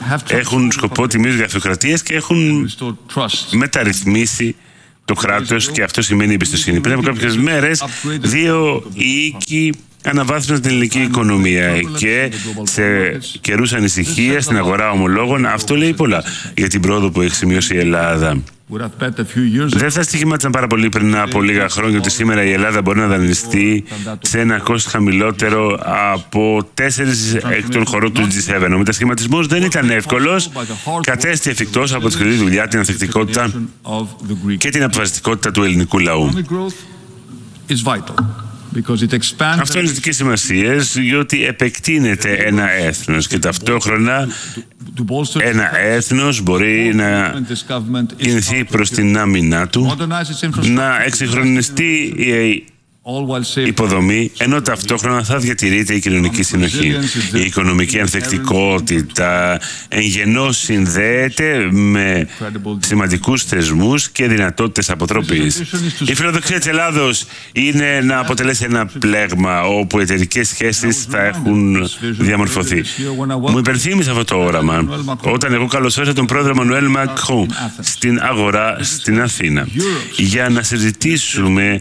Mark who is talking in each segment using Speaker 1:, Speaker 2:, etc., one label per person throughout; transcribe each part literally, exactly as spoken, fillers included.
Speaker 1: έχουν σκοπό τη μείωση γραφειοκρατίας και έχουν μεταρρυθμίσει το κράτος, και αυτό σημαίνει εμπιστοσύνη. Πριν από κάποιες μέρες, δύο οίκοι αναβάθμισαν την ελληνική οικονομία και σε καιρούς ανησυχίας στην αγορά ομολόγων. Αυτό λέει πολλά για την πρόοδο που έχει σημειώσει η Ελλάδα. Δεν θα στοιχημάτισαν πάρα πολύ πριν από λίγα χρόνια ότι σήμερα η Ελλάδα μπορεί να δανειστεί σε ένα κόστος χαμηλότερο από τέσσερις εκ των χωρών του τζι σέβεν. Ο μετασχηματισμός δεν ήταν εύκολος, κατέστη εφικτός από τη σκληρή δουλειά, την ανθεκτικότητα και την αποφασιστικότητα του ελληνικού λαού. Αυτό είναι ζωτική σημασία, διότι επεκτείνεται ένα έθνος και ταυτόχρονα ένα έθνος μπορεί να κινηθεί προς την άμυνά του, να εξυγχρονιστεί η υποδομή, ενώ ταυτόχρονα θα διατηρείται η κοινωνική συνοχή. Η οικονομική ανθεκτικότητα εγγενώς συνδέεται με σημαντικούς θεσμούς και δυνατότητες αποτροπής. Η φιλοδοξία της Ελλάδος είναι να αποτελέσει ένα πλέγμα όπου οι εταιρικές σχέσεις θα έχουν διαμορφωθεί. Μου υπενθύμισε αυτό το όραμα όταν εγώ καλωσόρισα τον πρόεδρο Μανουέλ Μακρόν στην αγορά στην Αθήνα για να συζητήσουμε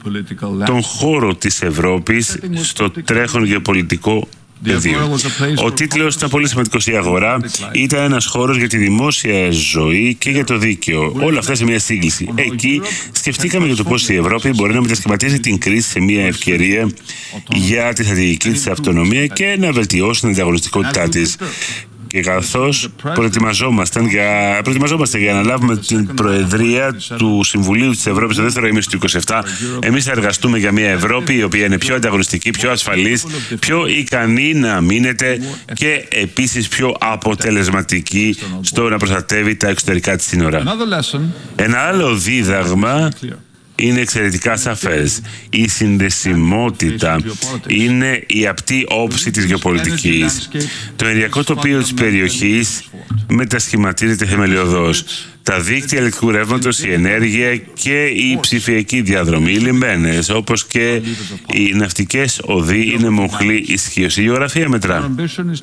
Speaker 1: τον χώρο της Ευρώπης στο τρέχον γεωπολιτικό πεδίο. Ο τίτλος ήταν πολύ σημαντικός. Η αγορά ήταν ένας χώρος για τη δημόσια ζωή και για το δίκαιο. Όλα αυτά σε μια σύγκληση. Εκεί σκεφτήκαμε για το πώς η Ευρώπη μπορεί να μετασχηματίσει την κρίση σε μια ευκαιρία για τη στρατηγική της αυτονομία και να βελτιώσει την ανταγωνιστικότητά της. Και καθώς προετοιμαζόμασταν για, προετοιμαζόμαστε για να λάβουμε την Προεδρία του Συμβουλίου της Ευρώπης το δεύτερο ήμιση του είκοσι επτά, εμείς θα εργαστούμε για μια Ευρώπη η οποία είναι πιο ανταγωνιστική, πιο ασφαλής, πιο ικανή να αμήνεται και επίσης πιο αποτελεσματική στο να προστατεύει τα εξωτερικά της σύνορα. Ένα άλλο δίδαγμα είναι εξαιρετικά σαφές. Η συνδεσιμότητα είναι η απτή όψη της γεωπολιτικής. Το ενεργειακό τοπίο της περιοχής μετασχηματίζεται θεμελιωδώς. Τα δίκτυα ηλεκτρικού ρεύματος, η ενέργεια και η ψηφιακή διαδρομή, οι λιμένες, όπως και οι ναυτικές οδοί είναι μοχλή ισχύως. Η γεωγραφία μετρά.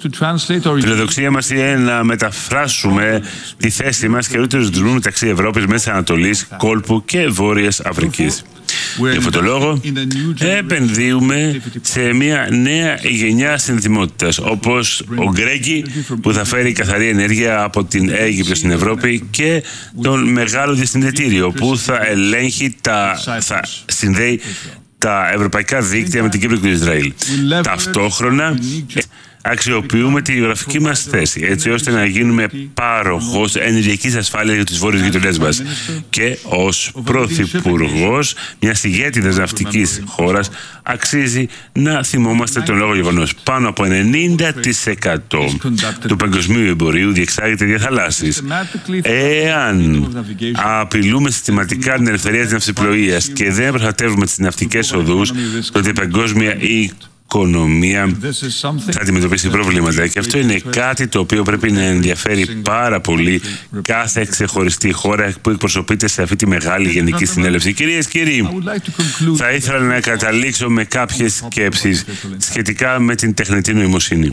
Speaker 1: Η φιλοδοξία μας είναι να μεταφράσουμε τη θέση μας και ρούτερους δρόμους μεταξύ Ευρώπης, Μέσης Ανατολής, Κόλπου και Βόρειας Αφρικής. Για αυτόν τον λόγο επενδύουμε σε μια νέα γενιά συνδημότητας, όπως ο Γκρέγκι που θα φέρει καθαρή ενέργεια από την Αίγυπτο στην Ευρώπη και τον μεγάλο διασυνδετήριο που θα ελέγχει, τα, θα συνδέει τα ευρωπαϊκά δίκτυα με την Κύπρο και το Ισραήλ. Ταυτόχρονα αξιοποιούμε τη γεωγραφική μας θέση έτσι ώστε να γίνουμε πάροχος ενεργειακής ασφάλειας για τις βόρειες γειτονιές μας. Και ως πρωθυπουργός μιας ηγέτιδας ναυτικής χώρας αξίζει να θυμόμαστε τον λόγο γεγονός. Πάνω από ενενήντα τοις εκατό του παγκοσμίου εμπορίου διεξάγεται δια θαλάσσης. Εάν απειλούμε συστηματικά την ελευθερία της ναυσιπλοείας και δεν προστατεύουμε τις ναυτικές οδούς, τότε η παγκόσμια οικονομία θα αντιμετωπίσει προβλήματα. Και αυτό είναι κάτι το οποίο πρέπει να ενδιαφέρει πάρα πολύ κάθε ξεχωριστή χώρα που εκπροσωπείται σε αυτή τη μεγάλη γενική συνέλευση. Κυρίες και κύριοι, θα ήθελα να καταλήξω με κάποιες σκέψεις σχετικά με την τεχνητή νοημοσύνη.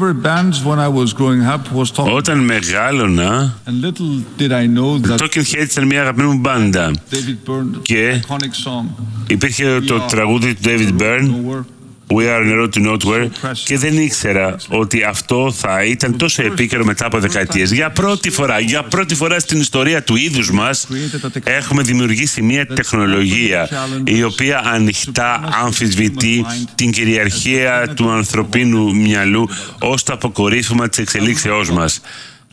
Speaker 1: Όταν μεγάλωνα, το Talking Heads ήταν μια αγαπημένη μου μπάντα και υπήρχε το τραγούδι του David Byrne, We are on the road to nowhere, και δεν ήξερα ότι αυτό θα ήταν τόσο επίκαιρο μετά από δεκαετίες. Για πρώτη φορά, για πρώτη φορά στην ιστορία του είδους μας έχουμε δημιουργήσει μια τεχνολογία η οποία ανοιχτά αμφισβητεί την κυριαρχία του ανθρωπίνου μυαλού ως το αποκορύφωμα της εξελίξεώς μας.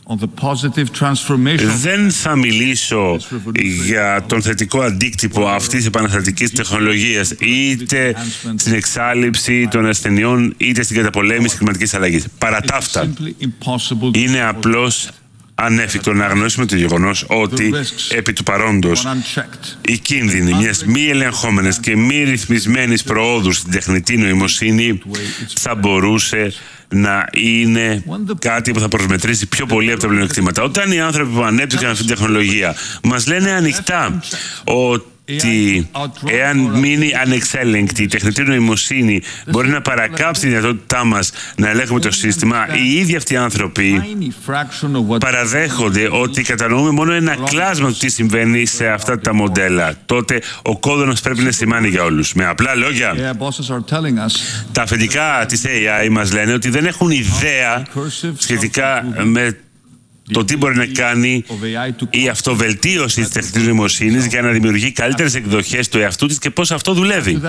Speaker 1: Δεν θα μιλήσω για τον θετικό αντίκτυπο αυτής της επαναστατικής τεχνολογίας είτε στην εξάλειψη των ασθενειών είτε στην καταπολέμηση κλιματικής αλλαγής. Παρά τα αυτά, είναι απλώς ανέφικτο να αγνοήσουμε το γεγονός ότι επί του παρόντος οι κίνδυνοι μιας μη ελεγχόμενης και μη ρυθμισμένης προόδου στην τεχνητή νοημοσύνη θα μπορούσε να είναι κάτι που θα προσμετρήσει πιο πολύ από τα πλεονεκτήματα. Όταν οι άνθρωποι που ανέπτυξαν αυτή την τεχνολογία μας λένε ανοιχτά ότι ότι εάν μείνει ανεξέλεγκτη η τεχνητή νοημοσύνη μπορεί να παρακάψει τη δυνατότητά μας να ελέγχουμε το σύστημα, οι ίδιοι αυτοί οι άνθρωποι παραδέχονται ότι κατανοούμε μόνο ένα κλάσμα του τι συμβαίνει σε αυτά τα μοντέλα. Τότε ο κόδωνας πρέπει να σημάνει για όλους. Με απλά λόγια, τα αφεντικά της έι άι μας λένε ότι δεν έχουν ιδέα σχετικά με το τι μπορεί να κάνει η αυτοβελτίωση της τεχνητής νοημοσύνης για να δημιουργεί καλύτερες εκδοχές του εαυτού της και πώς αυτό δουλεύει.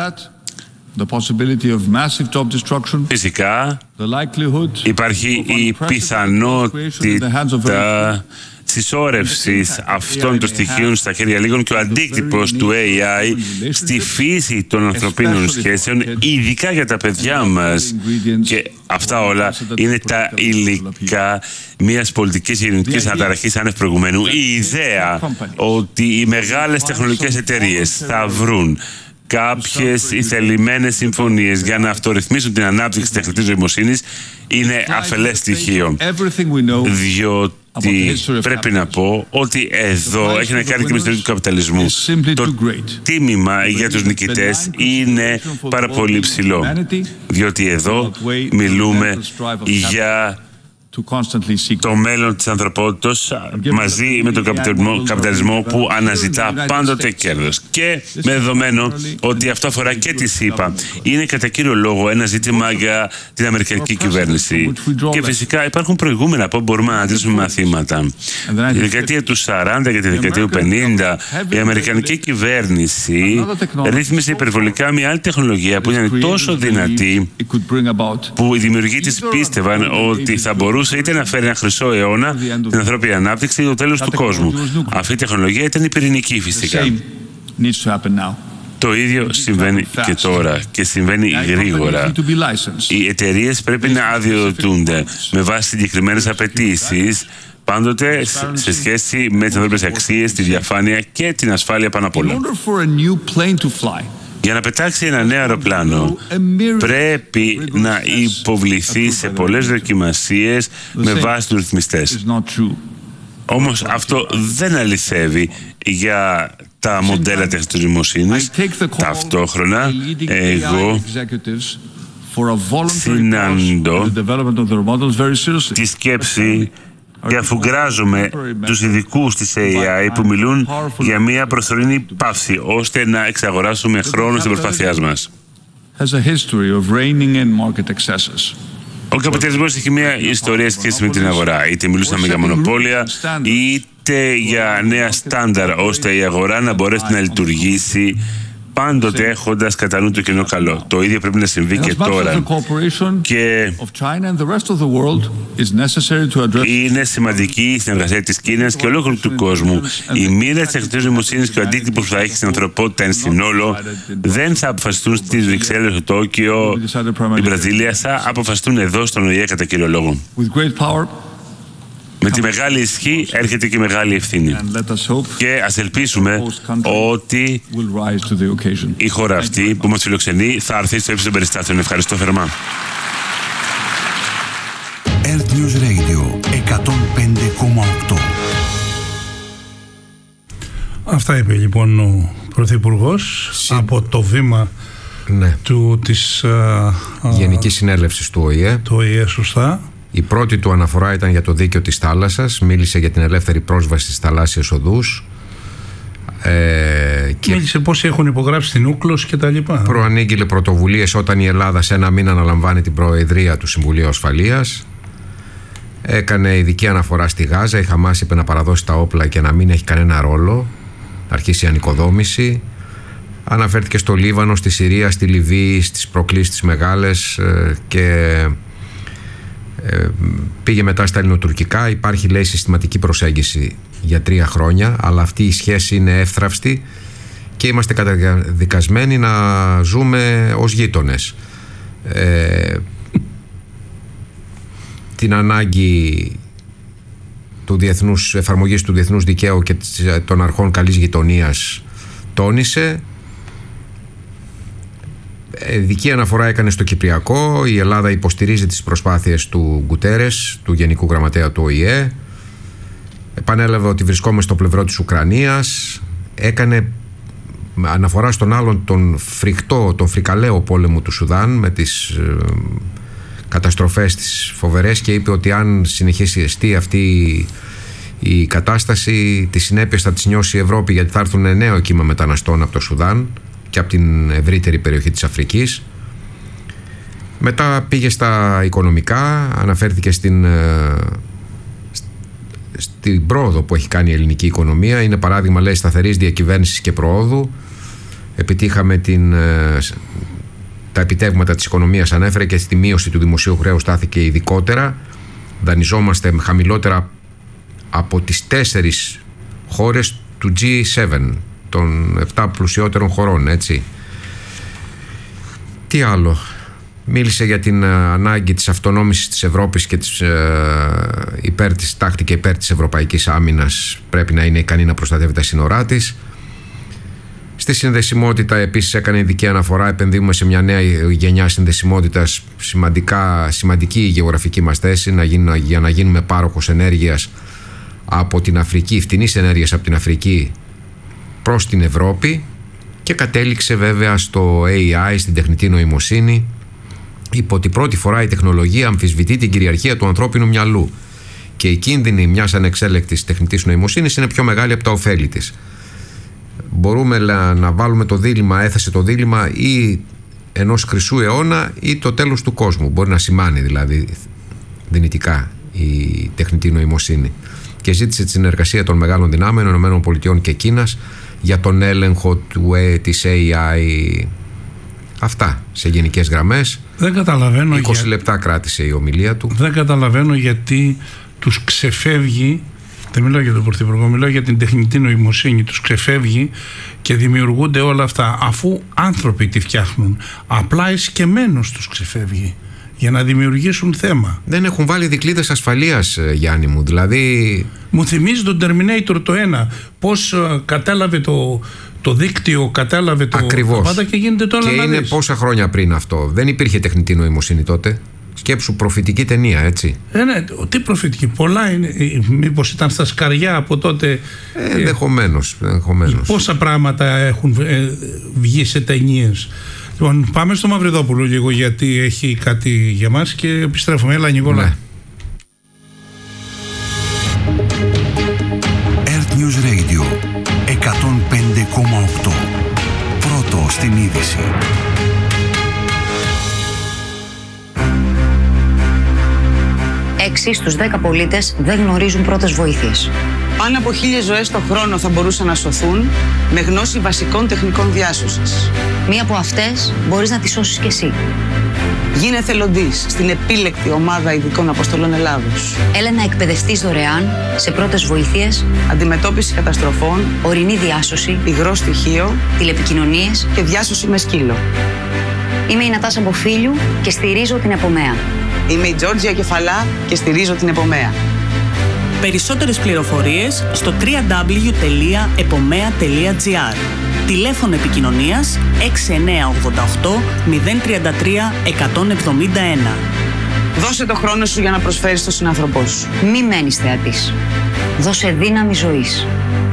Speaker 1: Φυσικά υπάρχει η πιθανότητα συσσόρευσης αυτών των στοιχείων στα χέρια λίγων και ο αντίκτυπος του έι άι στη φύση των ανθρωπίνων σχέσεων, ειδικά για τα παιδιά μας. Και αυτά όλα είναι τα υλικά μιας πολιτικής ειρηνικής αναταραχής άνευ προηγουμένου. Η ιδέα ότι οι μεγάλες τεχνολογικές εταιρείες θα βρουν κάποιες ηθελημένες συμφωνίες για να αυτορυθμίσουν την ανάπτυξη της τεχνητής νοημοσύνης είναι αφελές στοιχείο. Διότι πρέπει να πω ότι εδώ έχει να κάνει και με την ιστορία του καπιταλισμού. Το τίμημα για τους νικητές είναι πάρα πολύ ψηλό. Διότι εδώ μιλούμε για το μέλλον της ανθρωπότητας μαζί με τον καπιταλισμό, καπιταλισμό που αναζητά πάντοτε κέρδος. Και με δεδομένο ότι αυτό αφορά και τη ΣΥΠΑ, είναι κατά κύριο λόγο ένα ζήτημα για την αμερικανική κυβέρνηση. Και φυσικά υπάρχουν προηγούμενα που μπορούμε να αντλήσουμε μαθήματα. Τη δεκαετία του σαράντα και τη δεκαετία του πενήντα η αμερικανική κυβέρνηση ρύθμισε υπερβολικά μια άλλη τεχνολογία που ήταν τόσο δυνατή που οι δημιουργοί της πίστευαν ότι θα μπορούσε είτε να φέρει ένα χρυσό αιώνα, την ανθρώπινη ανάπτυξη ή το τέλος του κόσμου. Αυτή η τεχνολογία ήταν η πυρηνική φυσικά. Το ίδιο συμβαίνει και τώρα και συμβαίνει γρήγορα. Οι εταιρείες πρέπει να αδειοδοτούνται με βάση συγκεκριμένες απαιτήσεις, πάντοτε σε σχέση με τις ανθρώπινες αξίες, τη διαφάνεια και την ασφάλεια πάνω απ' όλα. Για να πετάξει ένα νέο αεροπλάνο πρέπει να υποβληθεί σε πολλές δοκιμασίες με βάση τους ρυθμιστές. Όμως αυτό δεν αληθεύει για τα μοντέλα τεχνητής νοημοσύνης. Ταυτόχρονα εγώ συναντώ τη σκέψη και αφουγκράζομαι τους ειδικούς της έι άι που μιλούν για μια προσωρινή παύση ώστε να εξαγοράσουμε χρόνο στην προσπάθειά μας. Ο καπιταλισμός έχει μια ιστορία σχέση με την αγορά. Είτε μιλούσαμε για μονοπόλια, είτε για νέα στάνταρ ώστε η αγορά να μπορέσει να λειτουργήσει πάντοτε έχοντας κατά νου το κοινό καλό. Το ίδιο πρέπει να συμβεί και τώρα. Και είναι σημαντική η συνεργασία της Κίνας και ολόκληρου του κόσμου. Η μοίρα της τεχνητής νοημοσύνης και ο αντίκτυπος που θα έχει στην ανθρωπότητα εν συνόλο δεν θα αποφασιστούν στις Βρυξέλλες, στο Τόκιο, την Βραζίλια, θα αποφασιστούν εδώ στον Ο Ε Ε κατά κύριο λόγο. Με τη μεγάλη ισχύ έρχεται και η μεγάλη ευθύνη. Και ας ελπίσουμε ότι η χώρα αυτή που μας φιλοξενεί θα έρθει στο ύψος των περιστάσεων. Ευχαριστώ θερμά.
Speaker 2: Earth News Radio εκατόν πέντε κόμμα οκτώ.
Speaker 3: Αυτά είπε λοιπόν ο Πρωθυπουργός Συ... από το βήμα ναι. του, της
Speaker 4: Γενικής Συνέλευσης του Ο Ε Ε.
Speaker 3: Του Ο Ε Ε, σωστά.
Speaker 4: Η πρώτη του αναφορά ήταν για το δίκαιο της θάλασσας. Μίλησε για την ελεύθερη πρόσβαση στις θαλάσσιες οδούς.
Speaker 3: Ε, και μίλησε πώς έχουν υπογράψει την Ούκλος και τα λοιπά.
Speaker 4: Προανήγγειλε πρωτοβουλίες όταν η Ελλάδα σε ένα μήνα αναλαμβάνει την προεδρία του Συμβουλίου Ασφαλείας. Έκανε ειδική αναφορά στη Γάζα. Η Χαμάς είπε να παραδώσει τα όπλα και να μην έχει κανένα ρόλο. Να αρχίσει η ανοικοδόμηση. Αναφέρθηκε στο Λίβανο, στη Συρία, στη Λιβύη, στις προκλήσεις τις μεγάλες και πήγε μετά στα ελληνοτουρκικά. Υπάρχει, λέει, συστηματική προσέγγιση για τρία χρόνια, αλλά αυτή η σχέση είναι εύθραυστη και είμαστε καταδικασμένοι να ζούμε ως γείτονες. Ε, την ανάγκη του διεθνούς, εφαρμογής του διεθνούς δικαίου και των αρχών καλής γειτονίας τόνισε. Ειδική αναφορά έκανε στο Κυπριακό. Η Ελλάδα υποστηρίζει τις προσπάθειες του Γκουτέρες, του Γενικού Γραμματέα του Ο Ε Ε. Επανέλαβε ότι βρισκόμαστε στο πλευρό της Ουκρανίας. Έκανε αναφορά στον άλλον τον φρικτό, τον φρικαλαίο πόλεμο του Σουδάν με τις ε, καταστροφές τις φοβερές, και είπε ότι αν συνεχιστεί αυτή η κατάσταση, τις συνέπειες θα τις νιώσει η Ευρώπη, γιατί θα έρθουν νέο κύμα μεταναστών από το Σουδάν και από την ευρύτερη περιοχή της Αφρικής. Μετά πήγε στα οικονομικά, αναφέρθηκε στην, στην πρόοδο που έχει κάνει η ελληνική οικονομία. Είναι παράδειγμα, λέει, σταθερής διακυβέρνησης και προόδου. Επιτύχαμε την, τα επιτεύγματα της οικονομίας, ανέφερε, και στη μείωση του δημοσίου χρέους στάθηκε ειδικότερα. Δανειζόμαστε χαμηλότερα από τις τέσσερις χώρες του τζι σέβεν, των επτά πλουσιότερων χωρών, έτσι. Τι άλλο? Μίλησε για την ανάγκη της αυτονόμησης της Ευρώπης και της, ε, υπέρ της, τάχτηκε υπέρ της ευρωπαϊκής άμυνας, πρέπει να είναι ικανή να προστατεύει τα σύνορά της. Στη συνδεσιμότητα επίσης έκανε ειδική αναφορά, επενδύουμε σε μια νέα γενιά συνδεσιμότητας, σημαντικά, σημαντική η γεωγραφική μας θέση να γίνει, για να γίνουμε πάροχος ενέργειας από την Αφρική, φτηνής ενέργειας από την Αφρική προς την Ευρώπη, και κατέληξε βέβαια στο έι άι, στην τεχνητή νοημοσύνη. Είπε ότι πρώτη φορά η τεχνολογία αμφισβητεί την κυριαρχία του ανθρώπινου μυαλού και η κίνδυνη μιας ανεξέλεκτης τεχνητής νοημοσύνης είναι πιο μεγάλη από τα ωφέλη της. Μπορούμε να βάλουμε το δίλημμα, έθεσε το δίλημμα ή ενός χρυσού αιώνα ή το τέλος του κόσμου. Μπορεί να σημάνει δηλαδή δυνητικά η τεχνητή νοημοσύνη. Και ζήτησε τη συνεργασία των μεγάλων δυνάμεων ΗΠΑ και Κίνας για τον έλεγχο του, ε, της έι άι. Αυτά σε γενικές γραμμές.
Speaker 3: Δεν καταλαβαίνω.
Speaker 4: είκοσι
Speaker 3: για...
Speaker 4: λεπτά κράτησε η ομιλία του.
Speaker 3: Δεν καταλαβαίνω γιατί τους ξεφεύγει. Δεν μιλάω για τον Πρωθυπουργό, μιλάω για την τεχνητή νοημοσύνη. Τους ξεφεύγει και δημιουργούνται όλα αυτά, αφού άνθρωποι τη φτιάχνουν. Απλά εσκεμμένος τους ξεφεύγει για να δημιουργήσουν θέμα.
Speaker 4: Δεν έχουν βάλει δικλείδες ασφαλείας, Γιάννη μου. Δηλαδή...
Speaker 3: Μου θυμίζει τον Terminator το ένα. Πώς uh, κατέλαβε το, το δίκτυο, κατέλαβε το...
Speaker 4: Ακριβώς.
Speaker 3: Πάντα και γίνεται το άλλο.
Speaker 4: Και είναι δεις. Πόσα χρόνια πριν αυτό. Δεν υπήρχε τεχνητή νοημοσύνη τότε. Σκέψου, προφητική ταινία, έτσι.
Speaker 3: Ε, ναι, τι προφητική. Πολλά είναι. Μήπως ήταν στα σκαριά από τότε.
Speaker 4: Ε, ενδεχομένως. ενδεχομένως.
Speaker 3: Πόσα πράγματα έχουν ε, βγει σε ταινίες. Λοιπόν, πάμε στο Μαυριδόπουλο λίγο, γιατί έχει κάτι για μας και επιστρέφουμε. Έλα, Νικόλα.
Speaker 4: Ναι.
Speaker 2: Earth News Radio εκατόν πέντε κόμμα οκτώ. Πρώτο στην είδηση.
Speaker 5: Έξι στους δέκα πολίτες δεν γνωρίζουν πρώτες βοήθειες.
Speaker 6: Πάνω από χίλιες ζωές το χρόνο θα μπορούσαν να σωθούν με γνώση βασικών τεχνικών διάσωσης.
Speaker 5: Μία από αυτές μπορείς να τη σώσεις κι εσύ.
Speaker 6: Γίνε εθελοντής στην επίλεκτη ομάδα ειδικών αποστολών Ελλάδος.
Speaker 5: Έλα να εκπαιδευτείς δωρεάν σε πρώτες βοήθειες,
Speaker 6: αντιμετώπιση καταστροφών,
Speaker 5: ορεινή διάσωση,
Speaker 6: υγρό στοιχείο,
Speaker 5: τηλεπικοινωνίες
Speaker 6: και διάσωση με σκύλο.
Speaker 5: Είμαι η Νατάσα Μποφίλιου και στηρίζω την Επομέα.
Speaker 6: Είμαι η Τζόρτζια Κεφαλά και στηρίζω την Επομέα.
Speaker 7: Περισσότερες πληροφορίες στο double-u double-u double-u τελεία επομέα τελεία τζι άρ. Τηλέφωνο επικοινωνίας έξι εννιά οκτώ οκτώ μηδέν τρία τρία ένα μηδέν επτά ένα.
Speaker 6: Δώσε το χρόνο σου για να προσφέρεις στον συνάνθρωπό σου.
Speaker 5: Μη μένεις θεατής. Δώσε δύναμη ζωής.